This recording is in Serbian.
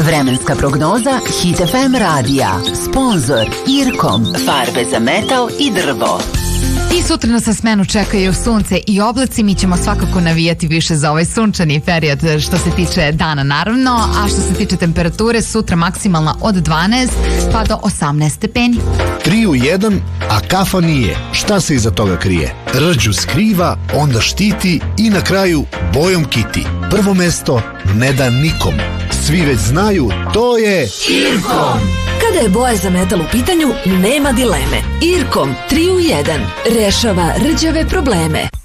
Vremenska prognoza Hit FM radija. Sponzor Irkom. Farbe za metal i drvo. I sutra nas na smenu čekaju sunce i oblaci. Mi ćemo svakako navijati više za ovaj sunčani period što se tiče dana naravno, a što se tiče temperature sutra maksimalna od 12 pa do 18 stepeni. 3 u 1, a kafa nije. Šta se iza toga krije? Rđu skriva, onda štiti i na kraju bojom kiti. Prvo mesto ne da nikom. Svi već znaju, to je Irkom. Kada je boja za metal u pitanju, nema dileme. Irkom 3 u 1 rešava rđave probleme.